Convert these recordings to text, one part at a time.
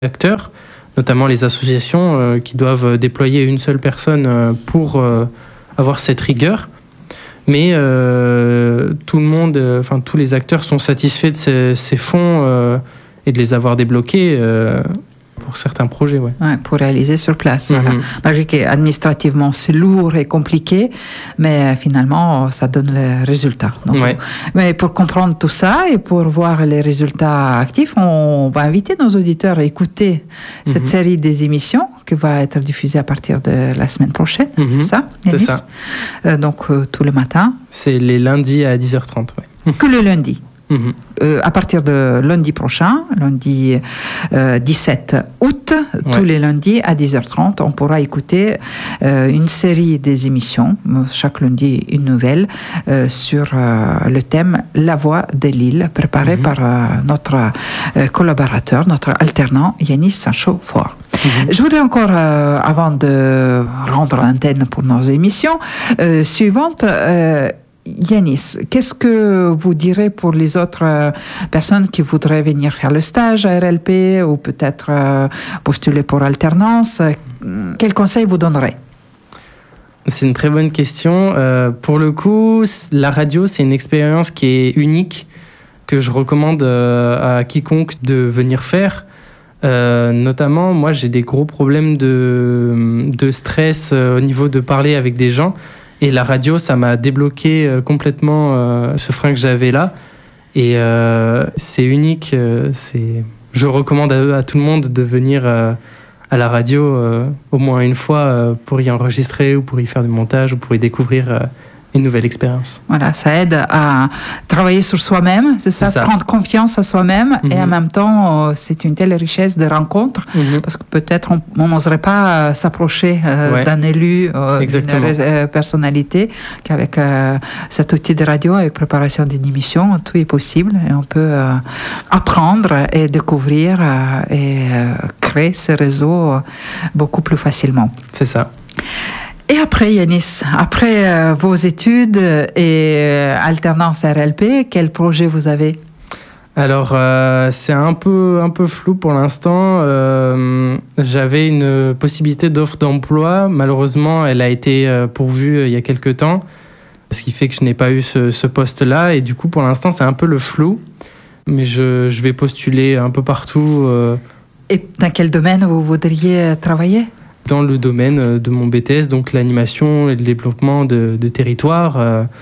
acteurs, notamment les associations qui doivent déployer une seule personne pour avoir cette rigueur. Mais tout le monde, tous les acteurs sont satisfaits de ces fonds et de les avoir débloqués pour certains projets. Ouais, pour réaliser sur place. Voilà. Malgré qu'administrativement c'est lourd et compliqué, mais finalement ça donne les résultats. Donc, mais pour comprendre tout ça et pour voir les résultats actifs, on va inviter nos auditeurs à écouter cette série des émissions qui va être diffusée à partir de la semaine prochaine. C'est ça, Yanis? C'est ça. Donc tous les matins. C'est les lundis à 10h30. Ouais. Que le lundi. À partir de lundi prochain, lundi 17 août, tous les lundis à 10h30, on pourra écouter une série des émissions, chaque lundi une nouvelle, sur le thème La Voix de l'île, préparée par notre collaborateur, notre alternant Yanis Sancho-Fort. Je voudrais encore, avant de rendre l'antenne pour nos émissions suivantes, Yanis, qu'est-ce que vous direz pour les autres personnes qui voudraient venir faire le stage à RLP ou peut-être postuler pour alternance? Quels conseils vous donnerez? C'est une très bonne question. Pour le coup, la radio, c'est une expérience qui est unique, que je recommande à quiconque de venir faire. Notamment, moi, j'ai des gros problèmes de stress au niveau de parler avec des gens. Et la radio, ça m'a débloqué complètement ce frein que j'avais là. Et c'est unique. Je recommande à tout le monde de venir à la radio au moins une fois pour y enregistrer ou pour y faire du montage ou pour y découvrir une nouvelle expérience. Voilà, ça aide à travailler sur soi-même, c'est ça, prendre confiance à soi-même et en même temps, c'est une telle richesse de rencontres parce que peut-être on n'oserait pas s'approcher d'un élu, d'une personnalité qu'avec cet outil de radio, avec préparation d'une émission, tout est possible et on peut apprendre et découvrir et créer ces réseaux beaucoup plus facilement. C'est ça. Et après, Yanis, après vos études et alternance RLP, quel projet vous avez? Alors, c'est un peu flou pour l'instant. J'avais une possibilité d'offre d'emploi. Malheureusement, elle a été pourvue il y a quelques temps, ce qui fait que je n'ai pas eu ce poste-là. Et du coup, pour l'instant, c'est un peu le flou. Mais je vais postuler un peu partout. Et dans quel domaine vous voudriez travailler? Dans le domaine de mon BTS, donc l'animation et le développement de territoires.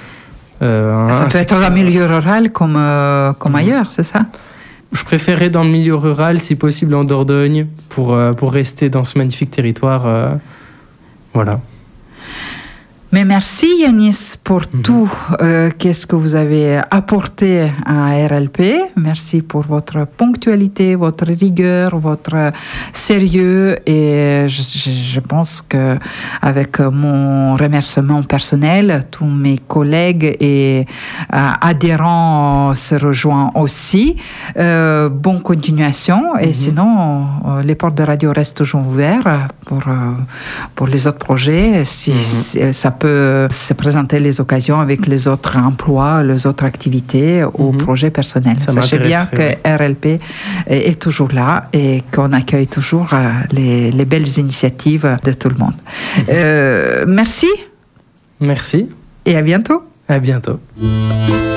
Ça peut être dans le milieu rural comme ailleurs, c'est ça? Je préférerais dans le milieu rural, si possible en Dordogne, pour rester dans ce magnifique territoire. Voilà. Mais merci Yanis pour tout qu'est-ce que vous avez apporté à RLP. Merci pour votre ponctualité, votre rigueur, votre sérieux et je pense que avec mon remerciement personnel, tous mes collègues et adhérents se rejoignent aussi. Bonne continuation et sinon les portes de radio restent toujours ouvertes pour les autres projets. Si ça peut se présenter les occasions avec les autres emplois, les autres activités ou projets personnels. Sachez bien que RLP est toujours là et qu'on accueille toujours les belles initiatives de tout le monde. Merci. Merci. Et à bientôt. À bientôt.